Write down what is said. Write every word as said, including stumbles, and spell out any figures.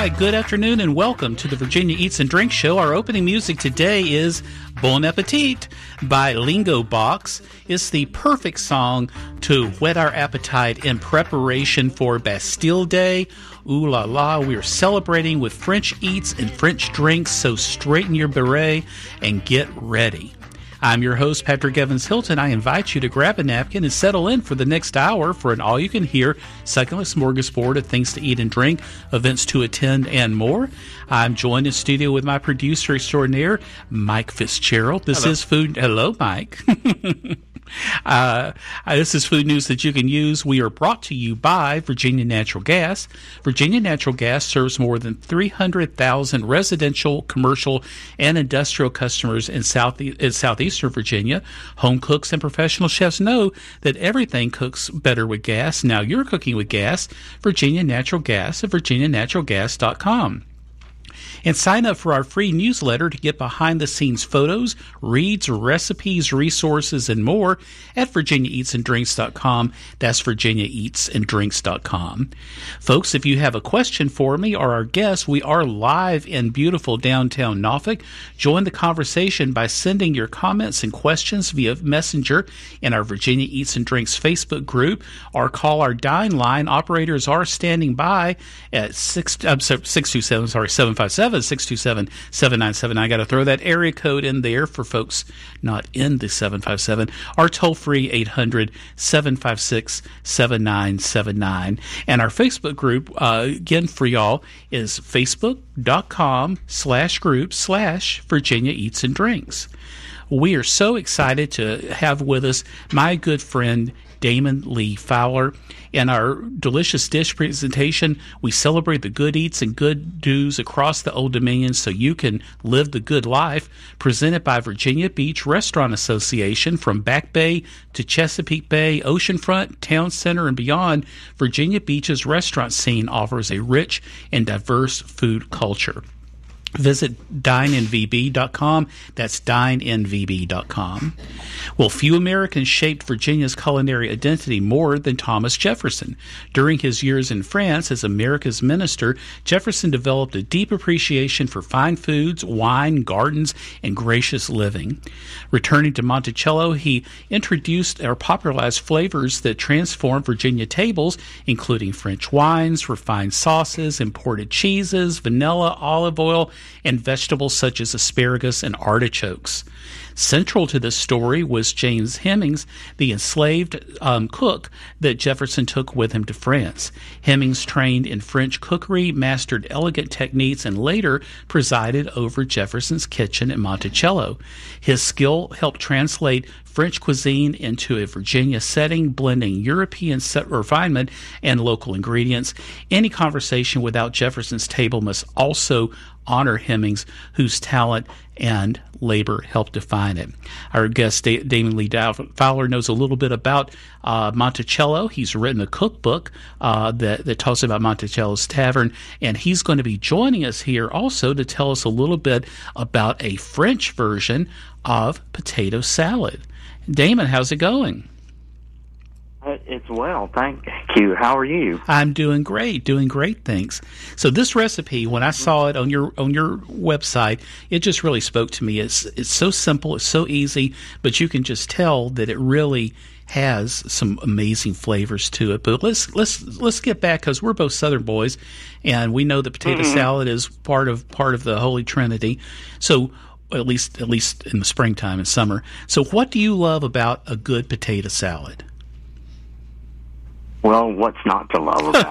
right, good afternoon and welcome to the Virginia Eats and Drinks Show. Our opening music today is Bon Appetit by Lingo Box. It's the perfect song to whet our appetite in preparation for Bastille Day. Ooh la la, we are celebrating with French eats and French drinks, so straighten your beret and get ready. I'm your host, Patrick Evans Hilton. I invite you to grab a napkin and settle in for the next hour for an all-you-can-hear succulent smorgasbord of things to eat and drink, events to attend, and more. I'm joined in studio with my producer extraordinaire, Mike Fitzgerald. This Hello. is Food... Hello, Mike. Uh, this is food news that you can use. We are brought to you by Virginia Natural Gas. Virginia Natural Gas serves more than three hundred thousand residential, commercial, and industrial customers in, south, in southeastern Virginia. Home cooks and professional chefs know that everything cooks better with gas. Now you're cooking with gas. Virginia Natural Gas at virginia natural gas dot com. And sign up for our free newsletter to get behind-the-scenes photos, reads, recipes, resources, and more at virginia eats and drinks dot com. That's virginia eats and drinks dot com. Folks, if you have a question for me or our guest, we are live in beautiful downtown Norfolk. Join the conversation by sending your comments and questions via Messenger in our Virginia Eats and Drinks Facebook group, or call our dine line. Operators are standing by at six, uh, six two seven, sorry, seven five seven, six two seven, seven nine seven nine. I got to throw that area code in there for folks not in the seven five seven. Our toll-free eight hundred, seven five six, seven nine seven nine. And our Facebook group, uh, again for y'all, is facebook.com slash group slash Virginia Eats and Drinks. We are so excited to have with us my good friend Damon Lee Fowler. In our delicious dish presentation, we celebrate the good eats and good do's across the Old Dominion so you can live the good life. Presented by Virginia Beach Restaurant Association. From Back Bay to Chesapeake Bay, Oceanfront, Town Center, and beyond, Virginia Beach's restaurant scene offers a rich and diverse food culture. Visit dine in v b dot com. That's dine in v b dot com. Well, few Americans shaped Virginia's culinary identity more than Thomas Jefferson. During his years in France as America's minister, Jefferson developed a deep appreciation for fine foods, wine, gardens, and gracious living. Returning to Monticello, he introduced or popularized flavors that transformed Virginia tables, including French wines, refined sauces, imported cheeses, vanilla, olive oil, and vegetables such as asparagus and artichokes. Central to this story was James Hemings, the enslaved um, cook that Jefferson took with him to France. Hemings trained in French cookery, mastered elegant techniques, and later presided over Jefferson's kitchen at Monticello. His skill helped translate French cuisine into a Virginia setting, blending European refinement and local ingredients. Any conversation without Jefferson's table must also honor Hemings, whose talent and labor helped define it. Our guest, da- Damon Lee Fowler, knows a little bit about uh, Monticello. He's written a cookbook uh, that, that talks about Monticello's Tavern, and he's going to be joining us here also to tell us a little bit about a French version of potato salad. Damon, how's it going? It's well, thank you. How are you? I'm doing great, doing great, thanks. So this recipe, when I saw it on your on your website, it just really spoke to me. It's it's so simple, it's so easy, but you can just tell that it really has some amazing flavors to it. But let's let's let's get back, because we're both Southern boys, and we know that potato mm-hmm. salad is part of part of the Holy Trinity. So at least at least in the springtime and summer. So what do you love about a good potato salad? Well, what's not to love about